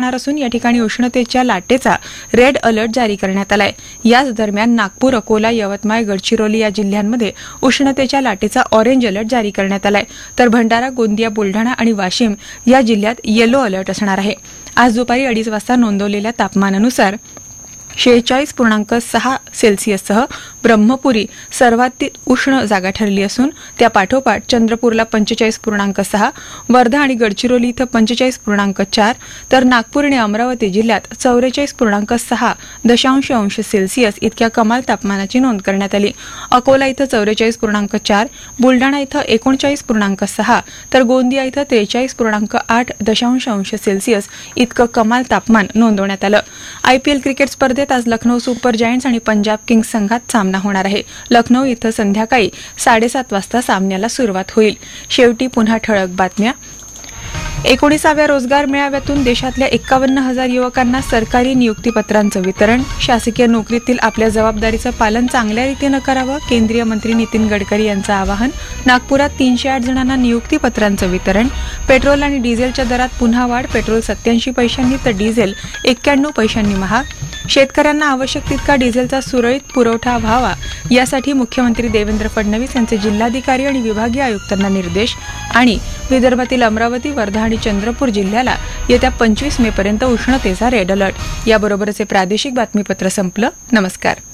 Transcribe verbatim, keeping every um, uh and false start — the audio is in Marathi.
राहणार असून या ठिकाणी उष्णतेच्या लाटेचा रेड अलर्ट जारी करण्यात आलाय। याच दरम्यान नागपूर, अकोला, यवतमाळ, गडचिरोली या जिल्ह्यांमध्ये उष्णतेच्या लाटेचा ऑरेंज अलर्ट जारी करण्यात आलाय, तर भंडारा, गोंदिया, बुलढाणा आणि वाशिम या जिल्ह्यात येलो अलर्ट असणार आहे। आज दुपारी अडीच वाजता नोंदवलेल्या तापमानानुसार शेहेचाळीस पूर्णांक सहा सेल्सिअससह ब्रह्मपुरी सर्वात उष्ण जागा ठरली असून त्या पाठोपाठ चंद्रपूरला पंचेचाळीस पूर्णांक सहा, वर्धा आणि गडचिरोली इथं पंचेचाळीस पूर्णांक चार, तर नागपूर आणि अमरावती जिल्ह्यात चौवेचाळीस पूर्णांक सहा दशांश अंश सेल्सिअस इतक्या कमाल तापमानाची नोंद करण्यात आली। अकोला इथं चौवेचाळीस पूर्णांक चार, बुलढाणा इथं एकोणचाळीस पूर्णांक सहा, तर गोंदिया इथं त्रेचाळीस पूर्णांक आठ दशांश अंश सेल्सिअस इतकं कमाल तापमान नोंदवण्यात आलं। आयपीएल क्रिकेट स्पर्धेत आज लखनौ सुपर जायंट्स आणि पंजाब किंग्स संघात सामना होणार आहे। लखनौ इथं संध्याकाळी साडेसात वाजता सामन्याला सुरुवात होईल। शेवटी पुन्हा ठळक बातम्या। एकोणीसाव्या रोजगार मेळाव्यातून देशातल्या एक्कावन्न हजार युवकांना सरकारी नियुक्तीपत्रांचं वितरण। शासकीय नोकरीतील आपल्या जबाबदारीचं पालन चांगल्या रीतीनं करावं, केंद्रीय मंत्री नितीन गडकरी यांचं आवाहन। नागपुरात तीनशे आठ जणांना नियुक्तीपत्रांचं वितरण। पेट्रोल आणि डिझेलच्या दरात पुन्हा वाढ, पेट्रोल सत्याऐंशी पैशांनी तर डिझेल एक्क्याण्णव पैशांनी महाग। शेतकऱ्यांना आवश्यक तितका डिझेलचा सुरळीत पुरवठा व्हावा यासाठी मुख्यमंत्री देवेंद्र फडणवीस यांचे जिल्हाधिकारी आणि विभागीय आयुक्तांना निर्देश। आणि विदर्भातील अमरावती, वर्धा आणि चंद्रपूर जिल्ह्याला येत्या पंचवीस मे पर्यंत उष्णतेचा रेड अलर्ट। याबरोबरच हे प्रादेशिक बातमीपत्र संपलं। नमस्कार।